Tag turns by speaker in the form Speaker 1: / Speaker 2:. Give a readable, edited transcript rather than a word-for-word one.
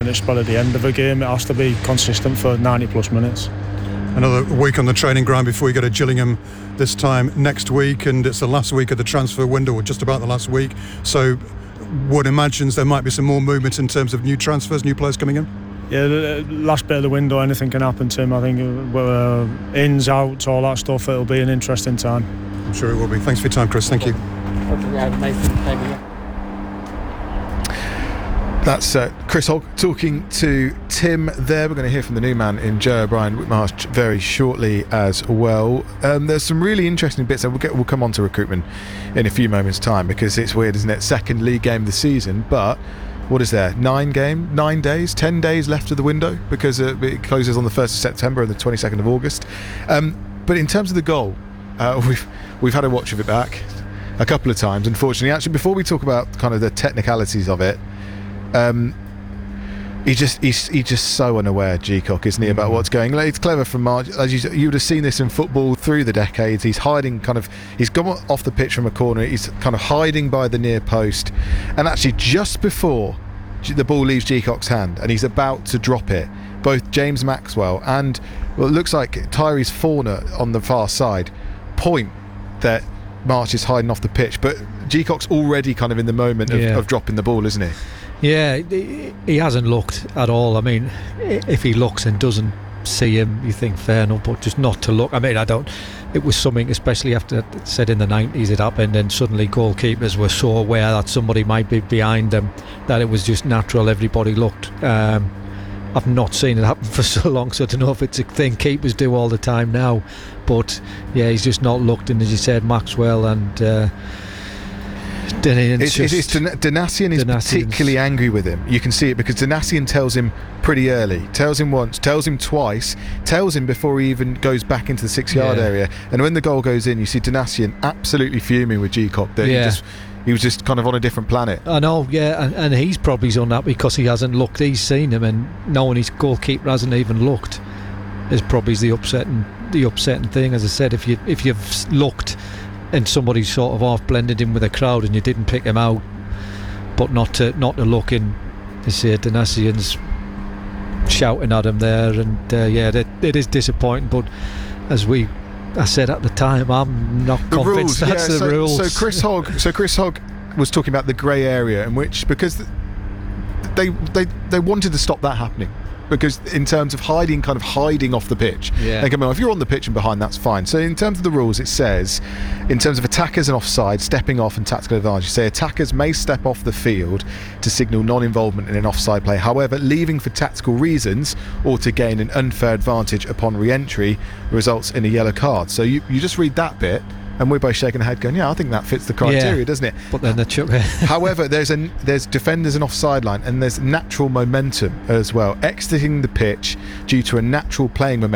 Speaker 1: diminished, but at the end of a game it has to be consistent for 90 plus minutes.
Speaker 2: Another week on the training ground before we go to Gillingham this time next week, and it's the last week of the transfer window, or just about the last week, so one imagines there might be some more movement in terms of new transfers, new players coming in.
Speaker 1: Yeah, the last bit of the window, anything can happen, Tim. I think ins, outs, all that stuff, it'll be an interesting time.
Speaker 2: I'm sure it will be. Thanks for your time, Chris. Thank you.
Speaker 3: That's Chris Hogg talking to Tim there. We're going to hear from the new man in Joe O'Brien Whitmarsh very shortly as well. There's some really interesting bits, and we'll come on to recruitment in a few moments' time, because it's weird, isn't it? Second league game of the season, but what is there? 10 days left of the window, because it closes on the 1st of September and the 22nd of August. But in terms of the goal, we've had a watch of it back a couple of times, unfortunately. Actually, before we talk about kind of the technicalities of it, he's just so unaware, G-Cock, isn't he, about what's going on. It's clever from March. As you would have seen this in football through the decades. He's hiding, he's gone off the pitch from a corner. He's kind of hiding by the near post, and actually just before the ball leaves G-Cock's hand and he's about to drop it, both James Maxwell and, well, it looks like Tyrese Forner on the far side point that March is hiding off the pitch, but G-Cock's already kind of in the moment of dropping the ball, isn't he? Yeah,
Speaker 4: he hasn't looked at all. I mean, if he looks and doesn't see him, you think fair enough, but just not to look. I mean, it was something, especially after it said in the 90s it happened, and suddenly goalkeepers were so aware that somebody might be behind them that it was just natural, everybody looked. I've not seen it happen for so long, so I don't know if it's a thing keepers do all the time now, but yeah, he's just not looked. And as you said, Maxwell and
Speaker 3: Donacien is particularly angry with him. You can see it because Donacien tells him pretty early, tells him once, tells him twice, tells him before he even goes back into the 6-yard area, and when the goal goes in, you see Donacien absolutely fuming with G-Cock that he was just kind of on a different planet.
Speaker 4: I know, and he's probably done that because he hasn't looked. He's seen him, and knowing his goalkeeper hasn't even looked is probably the upsetting thing. As I said, if you've looked and somebody sort of half blended in with a crowd and you didn't pick him out, but not to look in, you see Donacien's shouting at him there, and it is disappointing. But as I said at the time, I'm not convinced that's the rules.
Speaker 3: So Chris Hogg was talking about the grey area in which, because they wanted to stop that happening, because in terms of hiding off the pitch, they come on, if you're on the pitch and behind, that's fine. So in terms of the rules, it says, in terms of attackers and offside, stepping off and tactical advantage, you say attackers may step off the field to signal non-involvement in an offside play. However, leaving for tactical reasons or to gain an unfair advantage upon re-entry results in a yellow card. So you just read that bit, and we're both shaking our head going, I think that fits the criteria, doesn't it?
Speaker 4: But then
Speaker 3: however, there's defenders and offside line, and there's natural momentum as well. Exiting the pitch due to a natural playing momentum